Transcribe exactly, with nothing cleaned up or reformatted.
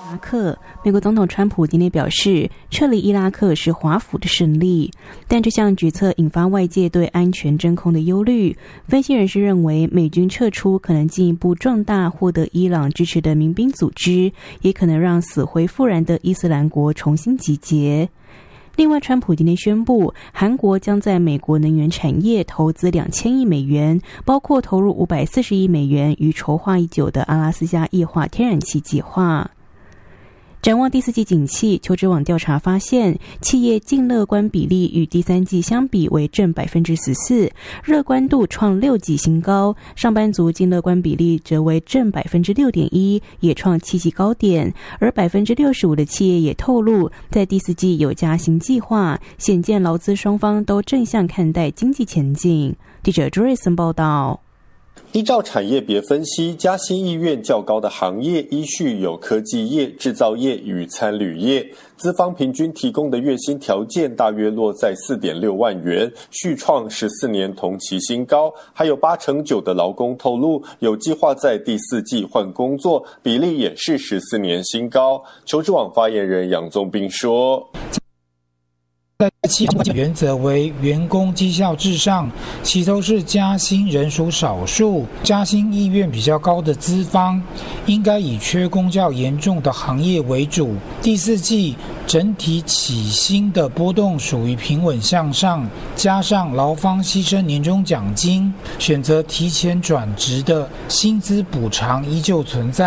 伊拉克，美国总统川普今天表示，撤离伊拉克是华府的胜利，但这项决策引发外界对安全真空的忧虑。分析人士认为，美军撤出可能进一步壮大获得伊朗支持的民兵组织，也可能让死灰复燃的伊斯兰国重新集结。另外，川普今天宣布，韩国将在美国能源产业投资两千亿美元，包括投入五百四十亿美元于筹划已久的阿拉斯加液化天然气计划。展望第四季景气，求职网调查发现，企业净乐观比例与第三季相比为正百分之十四，乐观度创六季新高。上班族净乐观比例则为正百分之六点一，也创七季高点。而百分之六十五的企业也透露，在第四季有加薪计划，显见劳资双方都正向看待经济前景。记者 Joyson 报道。 依照产业别分析，加薪意愿较高的行业依序有科技业、制造业与餐旅业。资方平均提供的月薪条件大约落在 四点六万元，续创十四年同期新高。还有八成九的劳工透露有计划在第四季换工作，比例也是十四年新高。求职网发言人杨宗斌说， 在企业原则为员工绩效至上，其都是加薪人属少数，加薪意愿比较高的资方，应该以缺工较严重的行业为主。第四季整体起薪的波动属于平稳向上，加上劳方牺牲年终奖金，选择提前转职的薪资补偿依旧存在。